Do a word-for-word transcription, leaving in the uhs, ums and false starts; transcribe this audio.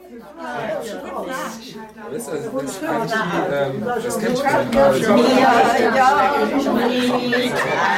Weißt du, also das ist eigentlich, ähm, das kennt schon. Ja, ja, ja.